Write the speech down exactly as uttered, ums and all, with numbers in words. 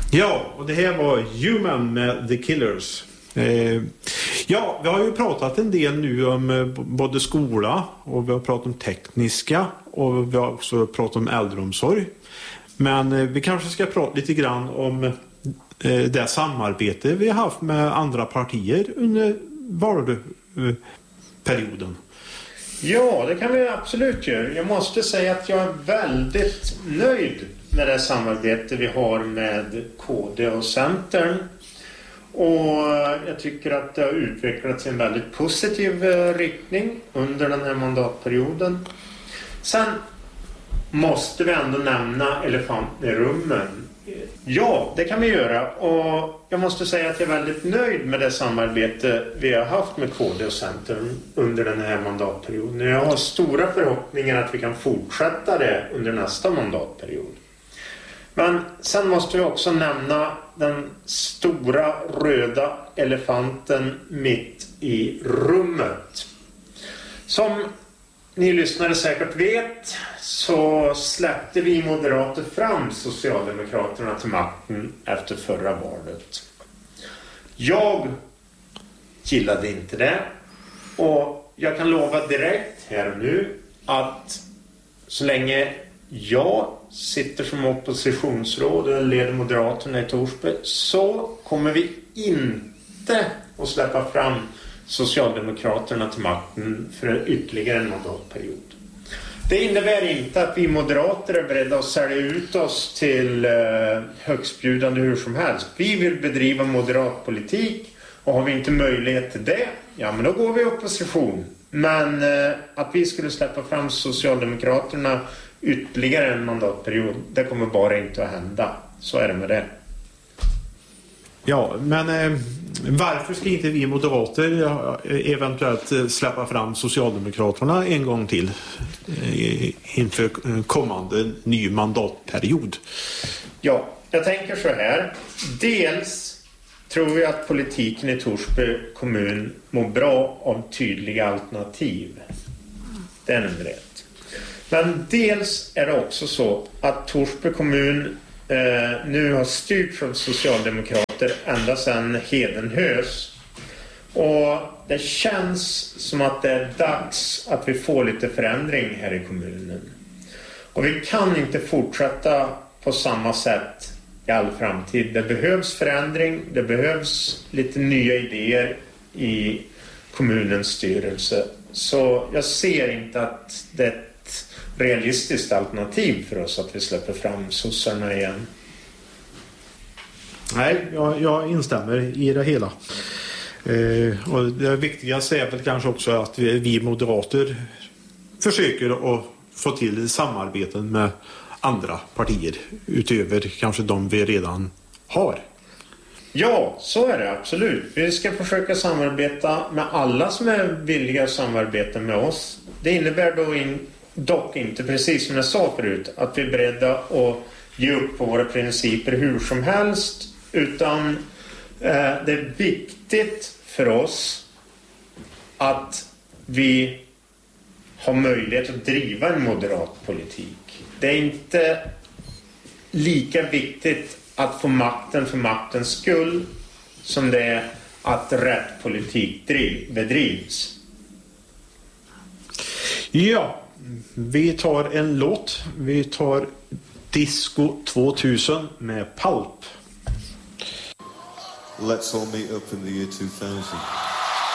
Ja, och det här var Human med The Killers. Eh, ja, vi har ju pratat en del nu om eh, både skola och vi har pratat om tekniska och vi har också pratat om äldreomsorg. Men eh, vi kanske ska prata lite grann om eh, det samarbete vi har haft med andra partier under valperioden. Ja, det kan vi absolut göra. Jag måste säga att jag är väldigt nöjd med det samarbete vi har med K D och Centern. Och jag tycker att det har utvecklats i en väldigt positiv riktning under den här mandatperioden. Sen måste vi ändå nämna elefanten i rummen. Ja, det kan vi göra. Och jag måste säga att jag är väldigt nöjd med det samarbete vi har haft med K D och Centern under den här mandatperioden. Jag har stora förhoppningar att vi kan fortsätta det under nästa mandatperiod. Men sen måste vi också nämna den stora röda elefanten mitt i rummet. Som ni lyssnare säkert vet så släppte vi moderater fram Socialdemokraterna till makten efter förra valet. Jag gillade inte det och jag kan lova direkt här och nu att så länge jag sitter som oppositionsråd och leder Moderaterna i Torsby så kommer vi inte att släppa fram Socialdemokraterna till makten för ytterligare en mandatperiod. Det innebär inte att vi moderater är beredda att sälja ut oss till eh, högstbjudande hur som helst. Vi vill bedriva moderat politik och har vi inte möjlighet till det, ja men då går vi i opposition. Men eh, att vi skulle släppa fram Socialdemokraterna ytterligare en mandatperiod, det kommer bara inte att hända. Så är det med det. Ja, men eh, varför ska inte vi moderater eh, eventuellt släppa fram Socialdemokraterna en gång till eh, inför kommande ny mandatperiod? Ja, jag tänker så här. Dels tror jag att politiken i Torsby kommun mår bra av tydliga alternativ. Det är nummer ett. Men dels är det också så att Torsby kommun eh, nu har styrts av socialdemokrater ända sedan Hedenhös. Och det känns som att det är dags att vi får lite förändring här i kommunen. Och vi kan inte fortsätta på samma sätt i all framtid. Det behövs förändring, det behövs lite nya idéer i kommunens styrelse. Så jag ser inte att det är ett realistiskt alternativ för oss att vi släpper fram sossarna igen. Nej, jag, jag instämmer i det hela. Eh, och det viktigaste är väl kanske också att vi, vi moderater försöker att få till samarbeten med andra partier utöver kanske de vi redan har. Ja, så är det absolut. Vi ska försöka samarbeta med alla som är villiga att samarbeta med oss. Det innebär då in, dock inte, precis som jag sa förut, att vi är beredda att ge upp på våra principer hur som helst. Utan eh, det är viktigt för oss att vi har möjlighet att driva en moderat politik. Det är inte lika viktigt att få makten för maktens skull som det är att rätt politik driv, bedrivs. Ja, vi tar en låt. Vi tar Disco tvåtusen med Pulp. Let's all meet up in the year two thousand.